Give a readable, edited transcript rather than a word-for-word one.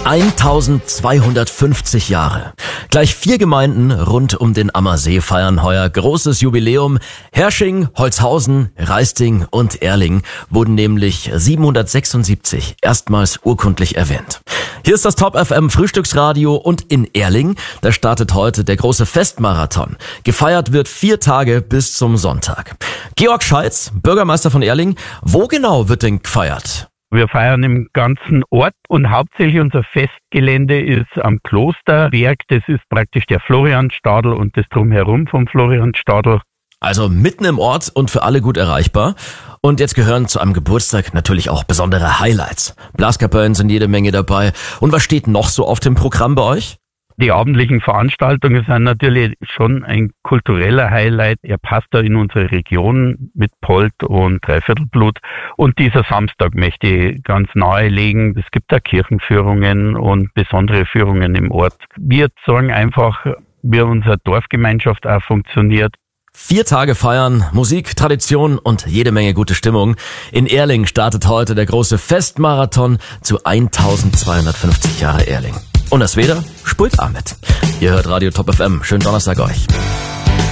1250 Jahre. Gleich 4 Gemeinden rund um den Ammersee feiern heuer großes Jubiläum. Hersching, Holzhausen, Raisting und Erling wurden nämlich 776 erstmals urkundlich erwähnt. Hier ist das Top FM Frühstücksradio und in Erling, da startet heute der große Festmarathon. Gefeiert wird 4 Tage bis zum Sonntag. Georg Schalz, Bürgermeister von Erling, wo genau wird denn gefeiert? Wir feiern im ganzen Ort und hauptsächlich unser Festgelände ist am Klosterberg. Das ist praktisch der Florianstadel und das Drumherum vom Florianstadel. Also mitten im Ort und für alle gut erreichbar. Und jetzt gehören zu einem Geburtstag natürlich auch besondere Highlights. Blaskapellen sind jede Menge dabei. Und was steht noch so auf dem Programm bei euch? Die abendlichen Veranstaltungen sind natürlich schon ein kultureller Highlight. Er passt da in unsere Region mit Polt und Dreiviertelblut. Und dieser Samstag möchte ich ganz nahelegen. Es gibt da Kirchenführungen und besondere Führungen im Ort. Wir sagen einfach, wie unsere Dorfgemeinschaft auch funktioniert. 4 Tage feiern, Musik, Tradition und jede Menge gute Stimmung. In Erling startet heute der große Festmarathon zu 1250 Jahre Erling. Und das Wetter spult auch mit. Ihr hört Radio Top FM. Schönen Donnerstag euch.